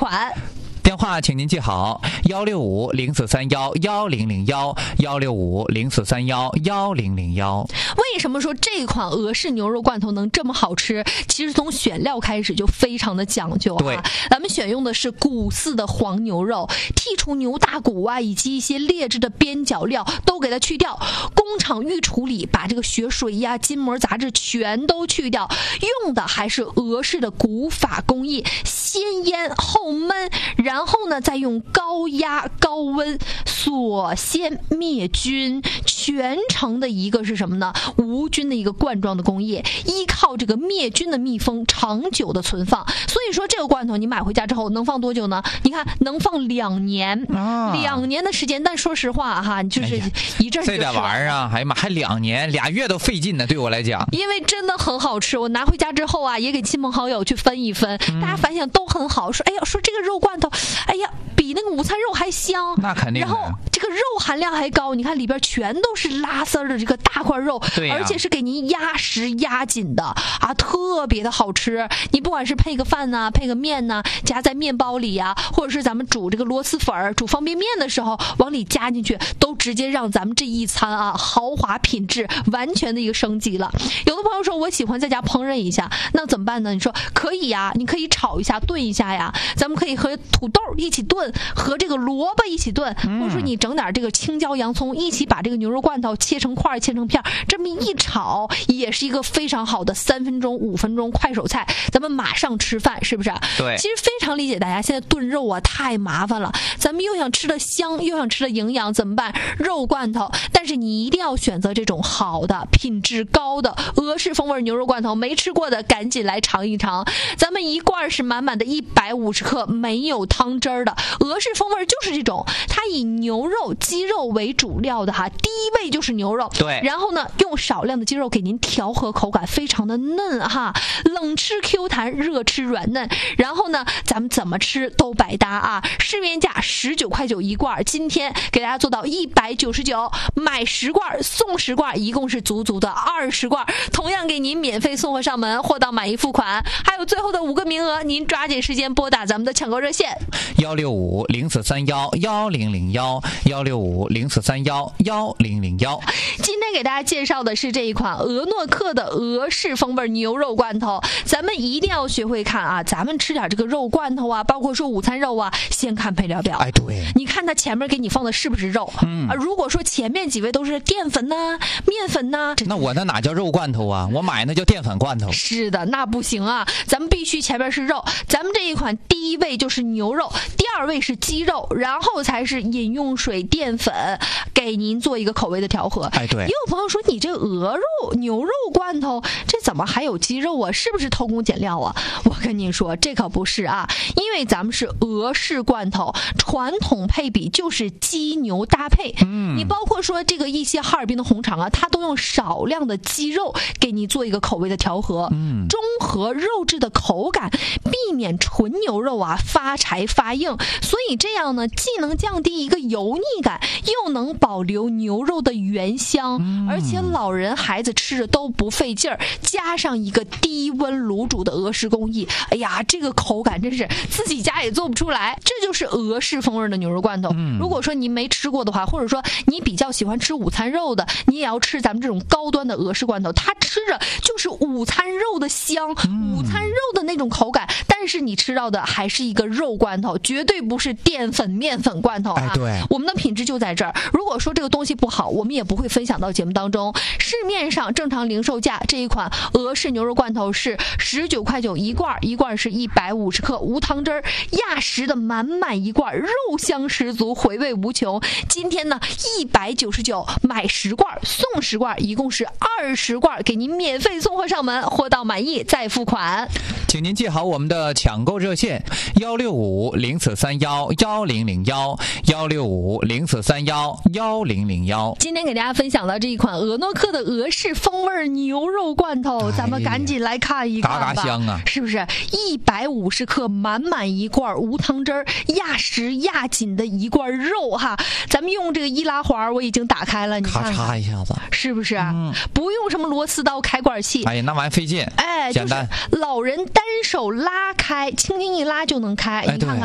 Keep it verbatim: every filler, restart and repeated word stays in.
款。 电话请您记好：幺六五零四三幺幺零零幺，幺六五零四三幺幺零零幺。 为什么说这款俄式牛肉罐头能这么好吃？其实从选料开始就非常的讲究啊。 对， 咱们选用的是骨饲的黄牛肉，剔除牛大骨啊，以及一些劣质的边角料都给它去掉，工厂预处理，把这个血水呀、筋膜杂质全都去掉，用的还是俄式的古法工艺，先腌后焖，然后呢再用高压高温锁鲜灭菌，全程的一个是什么呢？无菌的一个罐装的工艺，依靠这个灭菌的密封，长久的存放。所以说这个罐头你买回家之后能放多久呢？你看能放两年， 啊、 两年的时间。但说实话哈，就是一阵儿就这点玩意儿啊，哎呀妈，还两年，俩月都费劲呢，对我来讲。 因为真的很好吃，我拿回家之后啊，也给亲朋好友去分一分，嗯、大家反响都很好，说哎呀，说这个肉罐头，哎呀，比那个午餐肉还香。 那肯定的。 然后这个肉含量还高，你看里边全都是拉丝的这个大块肉， 对啊、 而且是给您压实压紧的啊，特别的好吃。你不管是配个饭呐、啊，配个面呐、啊，夹在面包里呀、啊，或者是咱们煮这个螺蛳粉、煮方便面的时候往里加进去，都直接让咱们这一餐啊豪华品质完全的一个升级了。有的朋友说我喜欢在家烹饪一下，那怎么办呢？你说可以呀，你可以炒一下、炖一下呀，咱们可以和土豆一起炖，和这个萝卜一起炖， 嗯、 或者说你整点这个青椒、洋葱一起把这个牛肉罐头切成块、切成片，这么一炒，也是一个非常好的三分钟、五分钟快手菜，咱们马上吃饭，是不是？ 对， 其实非常理解大家现在炖肉啊太麻烦了，咱们又想吃的香，又想吃的营养，怎么办？肉罐头，但是你一定要选择这种好的、品质高的俄式风味牛肉罐头，没吃过的赶紧来尝一尝。咱们一罐是满满的一百五十克，没有汤汁儿的俄式风味就是这种，它以牛肉、鸡肉为主料的哈，第一位就是牛肉， 对， 然后呢用少量的鸡肉给您调和口感，非常的嫩哈，冷吃 Q 弹，热吃软嫩，然后呢咱们怎么吃都百搭啊！市面价十九块九一罐，今天给大家做到一百九十九，买十罐送十罐，一共是足足的二十罐，同样给您免费送货上门，货到满意付款。还有最后的五个名额，您抓紧时间拨打咱们的抢购热线幺六五零四三幺幺零零幺，幺六五零四三幺幺零零幺。 今天给大家介绍的是这一款俄诺克的俄式风味牛肉罐头，咱们一定要学会看啊，咱们吃点这个肉罐头啊，包括说午餐肉啊，先看配料表。 哎，对， 你看它前面给你放的是不是肉？嗯，啊，如果说前面几位都是淀粉呐、啊、面粉呐、啊， 那我那哪叫肉罐头啊？我买那叫淀粉罐头。 是的，那不行啊，咱们必须前面是肉。咱们这一款第一位就是牛肉，第二位是鸡肉，然后才是饮用水、淀粉，给您做一个口味的调和。 哎，对。 也有朋友说你这鹅肉、牛肉罐头，这怎么还有鸡肉啊？是不是偷工减料啊？我跟您说，这可不是啊，因为咱们是俄式罐头，传统配比就是鸡牛搭配。嗯，你包括说这个一些哈尔滨的红肠啊，它都用少量的鸡肉给你做一个口味的调和，嗯，中和肉质的口感，避免纯牛肉啊发柴发硬。所以这样呢，既能降低一个油腻感，又能保留牛肉的原香，嗯、而且老人孩子吃着都不费劲儿。加上一个低温卤煮的俄式工艺，哎呀，这个口感真是自己家也做不出来。这就是俄式风味的牛肉罐头。嗯、如果说您没吃过的话，或者说你比较喜欢吃午餐肉的，你也要吃咱们这种高端的俄式罐头，它吃着就是午餐肉的香，嗯、午餐肉的那种口感，但是你吃到的还是一个肉罐头，绝对不是淀粉面粉罐头啊！ 哎，对， 我们的品质就在这儿。如果说这个东西不好，我们也不会分享到节目当中。市面上正常零售价这一款俄式牛肉罐头是十九块九一罐，一罐是一百五十克，无汤汁儿，压实的满满一罐，肉香十足，回味无穷。今天呢，一百九十九买十罐送十罐，一共是二十罐，给您免费送货上门，货到满意再付款。 请您记好我们的抢购热线：幺六五零四三幺幺零零幺，幺六五零四三幺幺零零幺。 今天给大家分享到这一款俄诺克的俄式风味牛肉罐头，咱们赶紧来看一看吧， 嘎嘎香啊！ 是不是一百五十克满满一罐无汤汁儿压实压紧的一罐肉哈？咱们用这个易拉环我已经打开了，你看看咔嚓一下子， 是不是？嗯、不用什么螺丝刀、开罐器， 哎呀，那玩意费劲， 哎， 简单， 就是老人单手拉开，轻轻一拉就能开，哎、你看看。